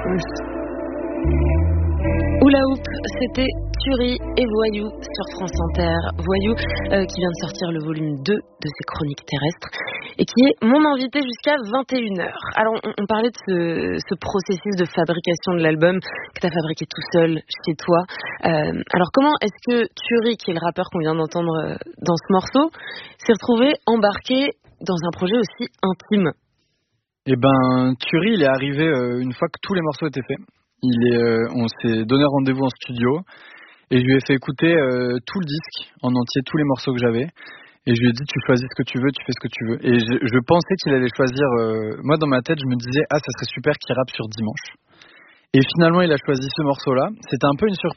Oula Hoop, c'était Tuerie et Voyou sur France Inter. Voyou qui vient de sortir le volume 2 de ses chroniques terrestres et qui est mon invité jusqu'à 21h. Alors on parlait de ce processus de fabrication de l'album que tu as fabriqué tout seul chez toi. Alors comment est-ce que Tuerie, qui est le rappeur qu'on vient d'entendre dans ce morceau, s'est retrouvé embarqué dans un projet aussi intime? Eh ben, Tuerie, il est arrivé une fois que tous les morceaux étaient faits. On s'est donné rendez-vous en studio et je lui ai fait écouter tout le disque en entier, tous les morceaux que j'avais. Et je lui ai dit, tu choisis ce que tu veux, tu fais ce que tu veux. Et je pensais qu'il allait choisir... moi, dans ma tête, je me disais, ça serait super qu'il rappe sur Dimanche. Et finalement, il a choisi ce morceau-là. C'était un peu une surprise.